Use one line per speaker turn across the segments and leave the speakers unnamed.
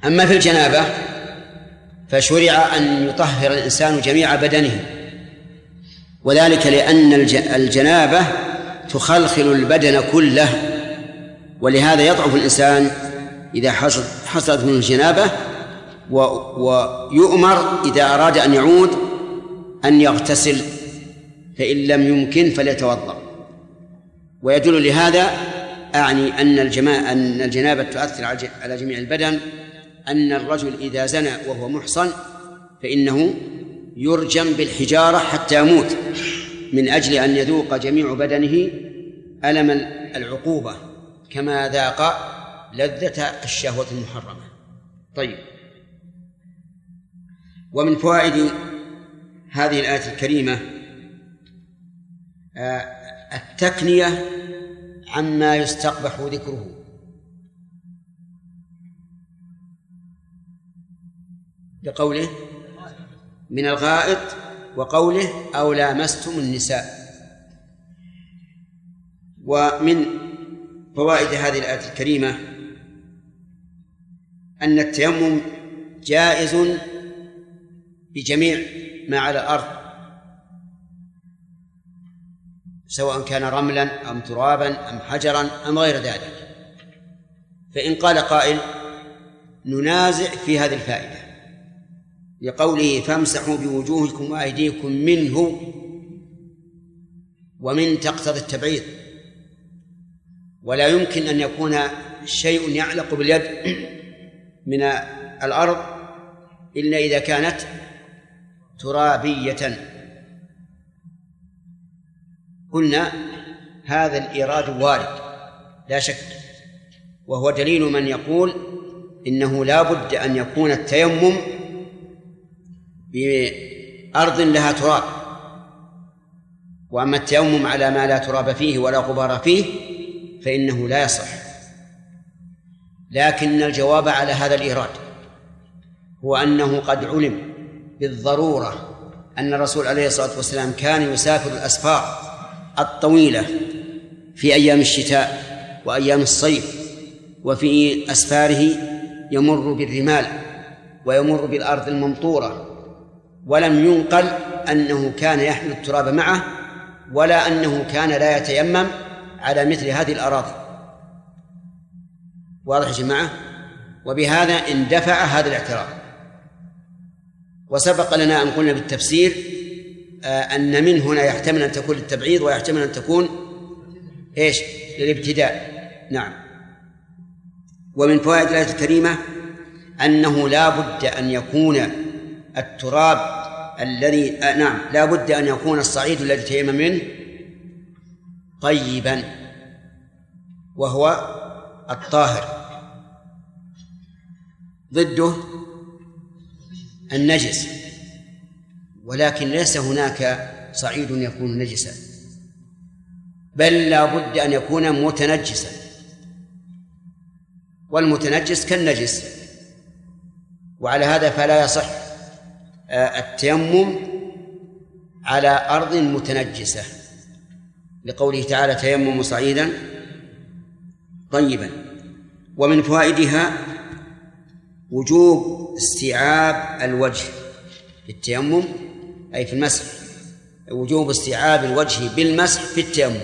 أما في الجنابة فشرع أن يطهر الإنسان جميع بدنه، وذلك لأن الجنابة تخلخل البدن كله، ولهذا يضعف الإنسان إذا حصلت منه الجنابة، ويؤمر إذا أراد أن يعود أن يغتسل، فإن لم يمكن فليتوضأ. ويدل لهذا أعني أن الجنابة تؤثر على جميع البدن، أن الرجل إذا زنى وهو محصن فإنه يرجم بالحجارة حتى يموت، من أجل أن يذوق جميع بدنه ألم العقوبة كما ذاق لذة الشهوة المحرمة. طيب، ومن فوائد هذه الآية الكريمة التكنية عما يستقبح ذكره، بقوله من الغائط، وقوله أو لامستم النساء. ومن فوائد هذه الآية الكريمة أن التيمم جائز بجميع ما على الأرض، سواء كان رملا أم ترابا أم حجرا أم غير ذلك. فإن قال قائل ننازع في هذه الفائدة لقوله فامسحوا بوجوهكم وأيديكم منه، ومن تقتضي التبعيض، ولا يمكن أن يكون شيء يعلق باليد من الأرض إلا إذا كانت ترابية. قلنا هذا الإيراد وارد لا شك، وهو دليل من يقول إنه لا بد أن يكون التيمم بأرض لها تراب، وأما التيمم على ما لا تراب فيه ولا غبار فيه فإنه لا يصح. لكن الجواب على هذا الإيراد هو أنه قد علم بالضرورة أن الرسول عليه الصلاة والسلام كان يسافر الأسفار الطويلة في أيام الشتاء وأيام الصيف، وفي أسفاره يمر بالرمال ويمر بالأرض الممطورة، ولم ينقل أنه كان يحمل التراب معه ولا أنه كان لا يتيمم على مثل هذه الأراضي. واضح يا جماعة؟ وبهذا اندفع هذا الاعتراض. وسبق لنا أن قلنا بالتفسير أن من هنا يحتمل أن تكون للتبعيض ويحتمل أن تكون إيش؟ للابتداء. نعم. ومن فوائد الآية الكريمة أنه لا بد أن يكون التراب الذي لا بد أن يكون الصعيد الذي تيمم منه طيبا، وهو الطاهر، ضده النجس، ولكن ليس هناك صعيد يكون نجسا، بل لا بد أن يكون متنجسا، والمتنجس كالنجس. وعلى هذا فلا يصح التيمم على أرض متنجسة، لقوله تعالى تيمموا صعيدا طيبا. ومن فوائدها وجوب استيعاب الوجه في التيمم، أي في المسح، وجوب استيعاب الوجه بالمسح في التيمم،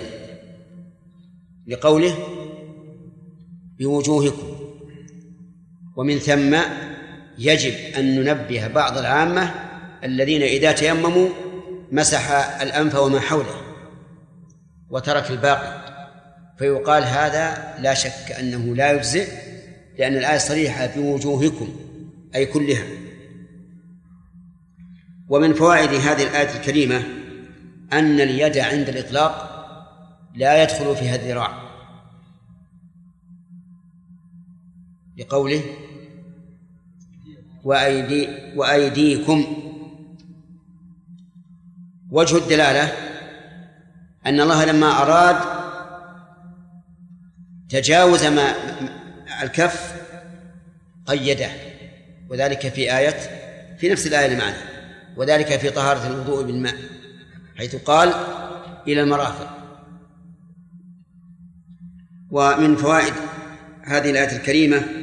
لقوله بوجوهكم. ومن ثم يجب أن ننبه بعض العامة الذين إذا تيمموا مسح الأنف وما حوله وترك الباقي، فيقال هذا لا شك أنه لا يجزئ، لأن الآية صريحة بوجوهكم أي كلها. ومن فوائد هذه الآية الكريمة أن اليد عند الإطلاق لا يدخل فيها الذراع، لقوله وأيديكم. وجه الدلالة أن الله لما أراد تجاوز ما الكف قيده، وذلك في نفس الآية اللي معنا، وذلك في طهارة الوضوء بالماء، حيث قال إلى المرافق. ومن فوائد هذه الآية الكريمة